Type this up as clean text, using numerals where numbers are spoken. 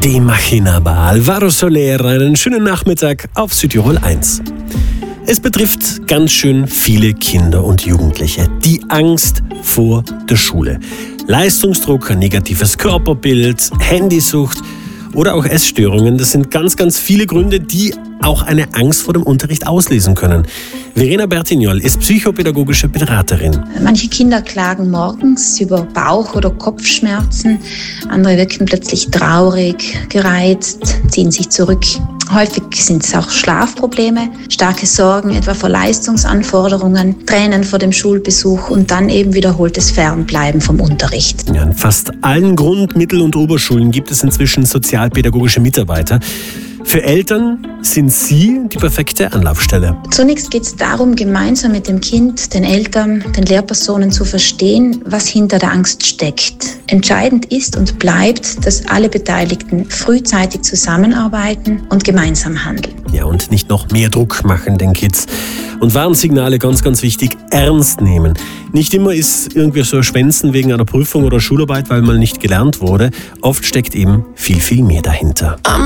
Die Machinabal, Varo Soler, einen schönen Nachmittag auf Südtirol 1. Es betrifft ganz schön viele Kinder und Jugendliche. Die Angst vor der Schule. Leistungsdruck, ein negatives Körperbild, Handysucht oder auch Essstörungen. Das sind ganz, ganz viele Gründe, die auch eine Angst vor dem Unterricht auslösen können. Verena Bertignol ist psychopädagogische Beraterin. Manche Kinder klagen morgens über Bauch- oder Kopfschmerzen. Andere wirken plötzlich traurig, gereizt, ziehen sich zurück. Häufig sind es auch Schlafprobleme, starke Sorgen etwa vor Leistungsanforderungen, Tränen vor dem Schulbesuch und dann eben wiederholtes Fernbleiben vom Unterricht. Ja, an fast allen Grund-, Mittel- und Oberschulen gibt es inzwischen sozialpädagogische Mitarbeiter. Für Eltern sind Sie die perfekte Anlaufstelle. Zunächst geht es darum, gemeinsam mit dem Kind, den Eltern, den Lehrpersonen zu verstehen, was hinter der Angst steckt. Entscheidend ist und bleibt, dass alle Beteiligten frühzeitig zusammenarbeiten und gemeinsam handeln. Ja, und nicht noch mehr Druck machen den Kids. Und Warnsignale, ganz, ganz wichtig, ernst nehmen. Nicht immer ist irgendwie so ein Schwänzen wegen einer Prüfung oder Schularbeit, weil mal nicht gelernt wurde. Oft steckt eben viel, viel mehr dahinter.